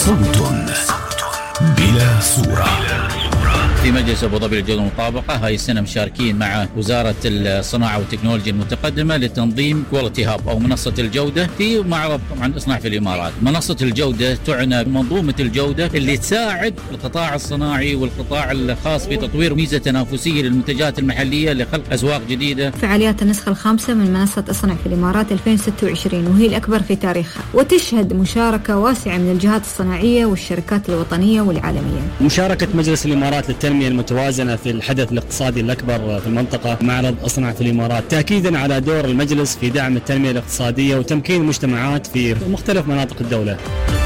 صوت بلا صورة. في مجلس أبو ظبي للجودة والمطابقة هاي السنة مشاركين مع وزارة الصناعة والتكنولوجيا المتقدمة لتنظيم كواليتي هاب أو منصة الجودة في معرض طبعا اصنع في الإمارات. منصة الجودة تعنى بمنظومة الجودة اللي تساعد القطاع الصناعي والقطاع الخاص بتطوير ميزة تنافسية للمنتجات المحلية لخلق أسواق جديدة. فعاليات النسخة الخامسة من منصة اصنع في الإمارات 2026 وهي الأكبر في تاريخها، وتشهد مشاركة واسعة من الجهات الصناعية والشركات الوطنية والعالمية. مشاركة مجلس الإمارات للتنمية المتوازنة في الحدث الاقتصادي الأكبر في المنطقة معرض أصنع في الإمارات، تأكيدا على دور المجلس في دعم التنمية الاقتصادية وتمكين المجتمعات في مختلف مناطق الدولة.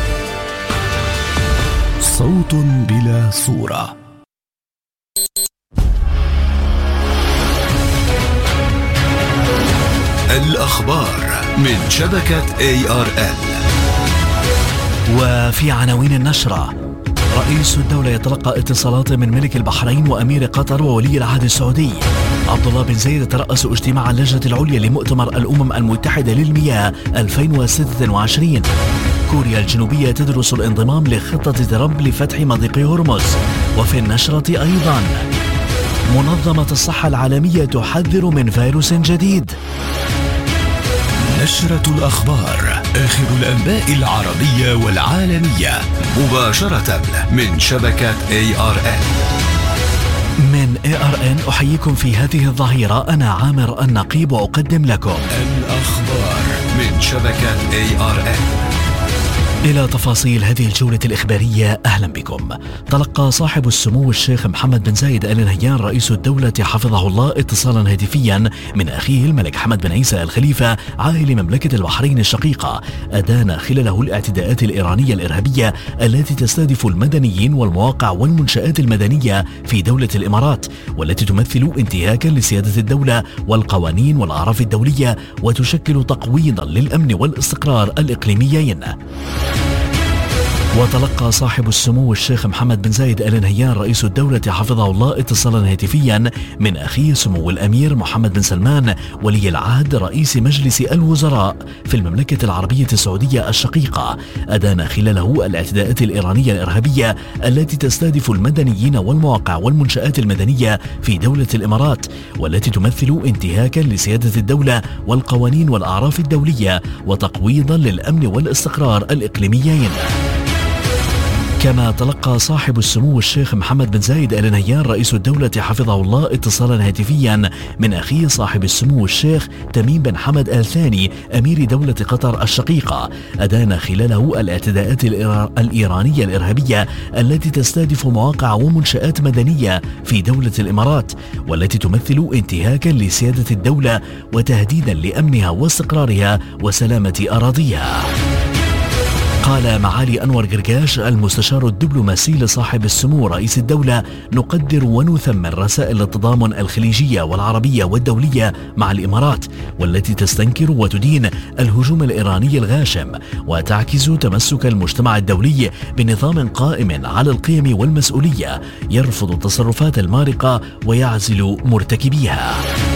صوت بلا صورة. الأخبار من شبكة ARN. وفي عناوين النشرة: رئيس الدولة يتلقى اتصالات من ملك البحرين وأمير قطر وولي العهد السعودي. عبد الله بن زايد يترأس اجتماع اللجنة العليا لمؤتمر الأمم المتحدة للمياه 2026. كوريا الجنوبية تدرس الانضمام لخطة ترامب لفتح مضيق هرمز. وفي النشرة أيضا: منظمة الصحة العالمية تحذر من فيروس جديد. نشرة الأخبار، آخر الأنباء العربية والعالمية مباشرة من شبكة ARN. من ARN أحييكم في هذه الظهيرة، أنا عامر النقيب وأقدم لكم الأخبار من شبكة ARN. إلى تفاصيل هذه الجولة الإخبارية، أهلا بكم. تلقى صاحب السمو الشيخ محمد بن زايد آل نهيان رئيس الدولة حفظه الله اتصالا هاتفيا من أخيه الملك حمد بن عيسى الخليفة عاهل مملكة البحرين الشقيقة، أدان خلاله الاعتداءات الإيرانية الإرهابية التي تستهدف المدنيين والمواقع والمنشآت المدنية في دولة الإمارات، والتي تمثل انتهاكا لسيادة الدولة والقوانين والأعراف الدولية وتشكل تقويضا للأمن والاستقرار الإقليميين. وتلقى صاحب السمو الشيخ محمد بن زايد آل نهيان رئيس الدولة حفظه الله اتصالا هاتفيا من أخيه سمو الأمير محمد بن سلمان ولي العهد رئيس مجلس الوزراء في المملكة العربية السعودية الشقيقة، أدان خلاله الاعتداءات الإيرانية الإرهابية التي تستهدف المدنيين والمواقع والمنشآت المدنية في دولة الإمارات، والتي تمثل انتهاكا لسيادة الدولة والقوانين والأعراف الدولية وتقويضا للأمن والاستقرار الإقليميين. كما تلقى صاحب السمو الشيخ محمد بن زايد آل نهيان رئيس الدولة حفظه الله اتصالا هاتفيا من أخيه صاحب السمو الشيخ تميم بن حمد آل ثاني أمير دولة قطر الشقيقة، أدان خلاله الاعتداءات الإيرانية الإرهابية التي تستهدف مواقع ومنشآت مدنية في دولة الإمارات، والتي تمثل انتهاكا لسيادة الدولة وتهديدا لأمنها واستقرارها وسلامة أراضيها. قال معالي أنور قرقاش المستشار الدبلوماسي لصاحب السمو رئيس الدولة: نقدر ونثمن رسائل التضامن الخليجية والعربية والدولية مع الإمارات، والتي تستنكر وتدين الهجوم الإيراني الغاشم وتعكس تمسك المجتمع الدولي بنظام قائم على القيم والمسؤولية يرفض التصرفات المارقة ويعزل مرتكبيها.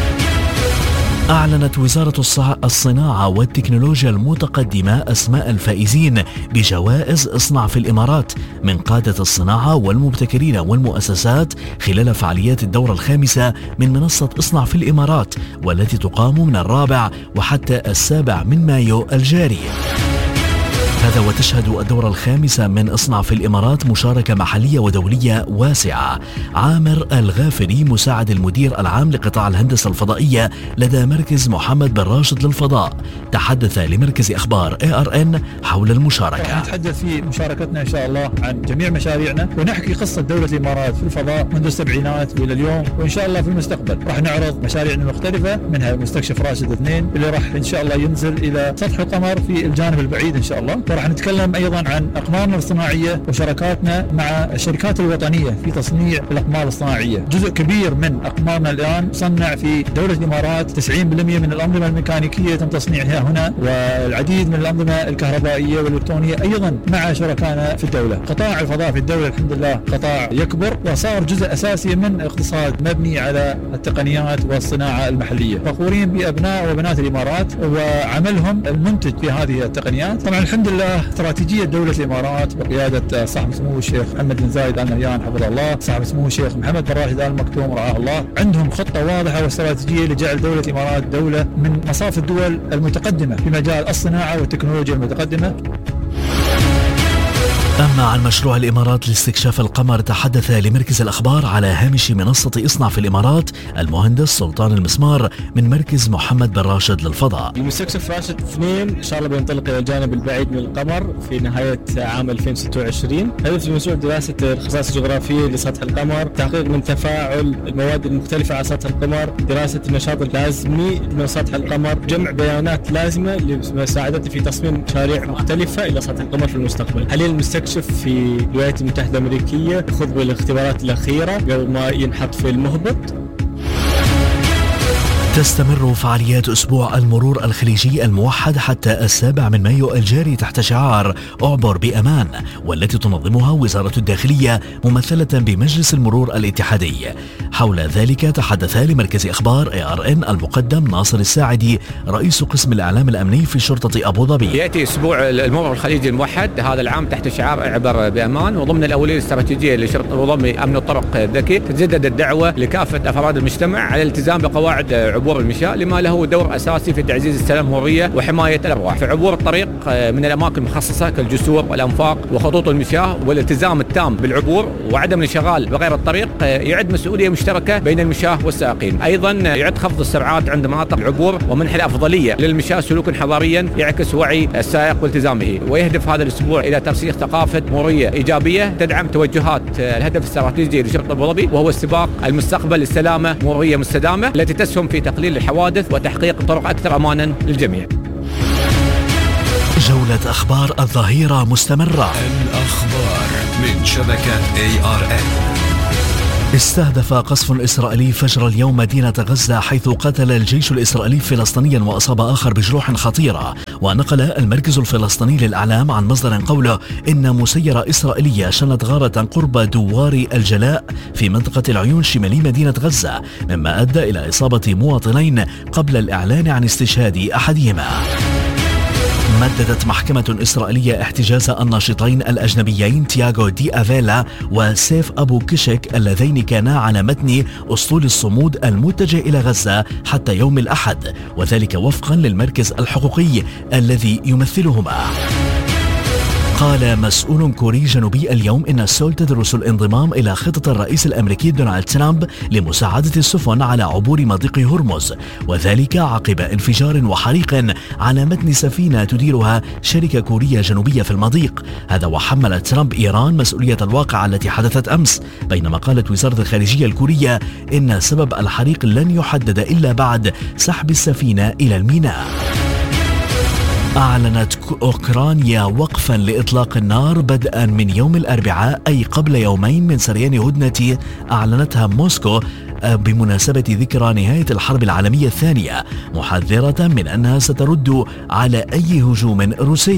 أعلنت وزارة الصناعة والتكنولوجيا المتقدمة أسماء الفائزين بجوائز اصنع في الإمارات من قادة الصناعة والمبتكرين والمؤسسات خلال فعاليات الدورة الخامسة من منصة اصنع في الإمارات، والتي تقام من 4 وحتى 7 من مايو الجاري. هذا وتشهد الدورة الخامسة من اصنع في الإمارات مشاركة محلية ودولية واسعة. عامر الغافري مساعد المدير العام لقطاع الهندسة الفضائية لدى مركز محمد بن راشد للفضاء تحدث لمركز أخبار ARN حول المشاركة. نتحدث في مشاركتنا إن شاء الله عن جميع مشاريعنا، ونحكي قصة دولة الإمارات في الفضاء منذ السبعينات وإلى اليوم، وإن شاء الله في المستقبل راح نعرض مشاريعنا المختلفة، منها مستكشف راشد 2 اللي راح إن شاء الله ينزل إلى سطح القمر في الجانب البعيد إن شاء الله. وراح نتكلم أيضا عن أقمارنا الصناعية وشراكاتنا مع الشركات الوطنية في تصنيع الأقمار الصناعية. جزء كبير من أقمارنا الآن تصنع في دولة الإمارات، 90% من الأنظمة الميكانيكية يتم تصنيعها هنا، والعديد من الأنظمة الكهربائية والإلكترونية أيضا مع شركائنا في الدولة. قطاع الفضاء في الدولة الحمد لله قطاع يكبر وصار جزء أساسي من اقتصاد مبني على التقنيات والصناعة المحلية. فخورين بأبناء وبنات الإمارات وعملهم المنتج في هذه التقنيات. طبعا الحمد لله اتجاه استراتيجية دولة الإمارات بقيادة صاحب سمو الشيخ محمد بن زايد آل نهيان حفظه الله، صاحب سمو الشيخ محمد بن راشد آل مكتوم رعاه الله، عندهم خطة واضحة واستراتيجية لجعل دولة الإمارات دولة من مصاف الدول المتقدمة في مجال الصناعة والتكنولوجيا المتقدمة. أما عن مشروع الإمارات لاستكشاف القمر، تحدث لمركز الأخبار على هامش منصة اصنع في الإمارات المهندس سلطان المسمار من مركز محمد بن راشد للفضاء. المستكشف راشد 2 إن شاء الله بينطلق إلى الجانب البعيد من القمر في نهاية عام 2026. هدف المشروع دراسة الخصائص الجغرافية لسطح القمر، تحقيق من تفاعل المواد المختلفة على سطح القمر، دراسة النشاط اللازمي من سطح القمر، جمع بيانات لازمة لمساعدته في تصميم مشاريع مختلفة إلى سطح القمر في المستقبل. حاليا المستكشف في الولايات المتحدة الأمريكية يخوض بالاختبارات الأخيرة قبل ما ينحط في المهبط. تستمر فعاليات أسبوع المرور الخليجي الموحد حتى 7 مايو الجاري تحت شعار أعبر بأمان، والتي تنظمها وزارة الداخلية ممثلة بمجلس المرور الاتحادي. حول ذلك تحدث لمركز أخبار ARN المقدم ناصر الساعدي رئيس قسم الإعلام الأمني في شرطة أبو ظبي. يأتي أسبوع المرور الخليجي الموحد هذا العام تحت شعار أعبر بأمان، وضمن الأولوية الاستراتيجية لشرطة أبو ظبي أمن الطرق الذكي. تتجدد الدعوة لكافة أفراد المجتمع على الالتزام بقواعد عبور المشاة لما له دور أساسي في تعزيز السلام الحرية وحماية الأرواح. في عبور الطريق من الأماكن المخصصة كالجسور والأنفاق وخطوط المشاة، والالتزام التام بالعبور وعدم الانشغال بغير الطريق يعد مسؤولية مشتركة بين المشاة والسائقين. أيضا يعد خفض السرعات عند مناطق العبور ومنح الأفضلية للمشاة سلوكا حضاريا يعكس وعي السائق والتزامه. ويهدف هذا الأسبوع إلى ترسيخ ثقافة مرورية إيجابية تدعم توجهات الهدف الاستراتيجي لشرطة أبو ظبي، وهو السباق المستقبل للسلامة مرورية مستدامة التي تسهم في تقليل الحوادث وتحقيق طرق أكثر أمانا للجميع. جولة أخبار الظهيرة مستمرة. الأخبار من شبكة ARN. استهدف قصف إسرائيلي فجر اليوم مدينة غزة، حيث قتل الجيش الإسرائيلي فلسطينيا وأصاب آخر بجروح خطيرة. ونقل المركز الفلسطيني للإعلام عن مصدر قوله إن مسيرة إسرائيلية شنت غارة قرب دوار الجلاء في منطقة العيون شمالي مدينة غزة، مما أدى إلى إصابة مواطنين قبل الإعلان عن استشهاد أحدهما. مددت محكمة إسرائيلية احتجاز الناشطين الأجنبيين تياغو دي أفيلا وسيف أبو كشك اللذين كانا على متن أسطول الصمود المتجه إلى غزة حتى يوم الأحد، وذلك وفقا للمركز الحقوقي الذي يمثلهما. قال مسؤول كوري جنوبي اليوم إن سول تدرس الانضمام إلى خطة الرئيس الأمريكي دونالد ترامب لمساعدة السفن على عبور مضيق هرمز، وذلك عقب انفجار وحريق على متن سفينة تديرها شركة كورية جنوبية في المضيق. هذا وحمل ترامب إيران مسؤولية الواقعة التي حدثت أمس، بينما قالت وزارة الخارجية الكورية إن سبب الحريق لن يحدد إلا بعد سحب السفينة إلى الميناء. أعلنت أوكرانيا وقفا لإطلاق النار بدءا من يوم الأربعاء، أي قبل يومين من سريان هدنة أعلنتها موسكو بمناسبة ذكرى نهاية الحرب العالمية الثانية، محذرة من أنها سترد على أي هجوم روسي.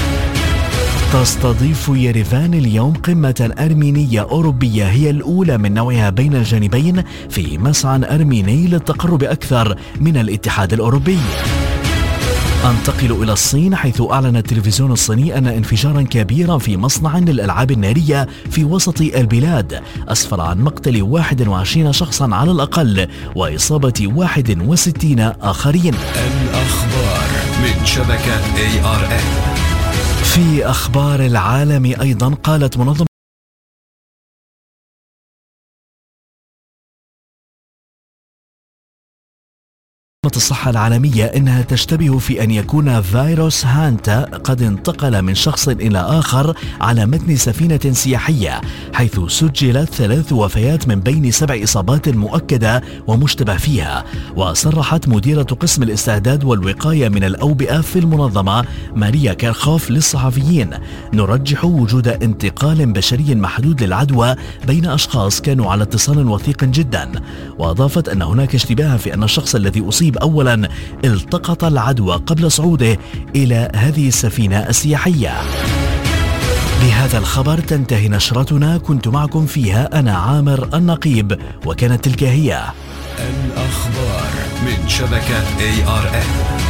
تستضيف يريفان اليوم قمة أرمينية أوروبية هي الأولى من نوعها بين الجانبين في مسعى أرميني للتقرب أكثر من الاتحاد الأوروبي. أنتقل إلى الصين، حيث أعلن التلفزيون الصيني أن انفجارا كبيرا في مصنع للألعاب النارية في وسط البلاد أسفر عن مقتل 21 شخصا على الأقل وإصابة 61 آخرين. الأخبار من شبكة ARN. في أخبار العالم أيضا، قالت منظمة الصحة العالمية إنها تشتبه في أن يكون فيروس هانتا قد انتقل من شخص إلى آخر على متن سفينة سياحية، حيث سجلت 3 وفيات من بين 7 إصابات مؤكدة ومشتبه فيها. وصرحت مديرة قسم الاستعداد والوقاية من الأوبئة في المنظمة ماريا كيرخوف للصحفيين: نرجح وجود انتقال بشري محدود للعدوى بين أشخاص كانوا على اتصال وثيق جدا. وأضافت أن هناك اشتباها في أن الشخص الذي أصيب أولا التقط العدوى قبل صعوده إلى هذه السفينة السياحية. بهذا الخبر تنتهي نشرتنا، كنت معكم فيها أنا عامر النقيب، وكانت تلك هي الأخبار من شبكة ARN.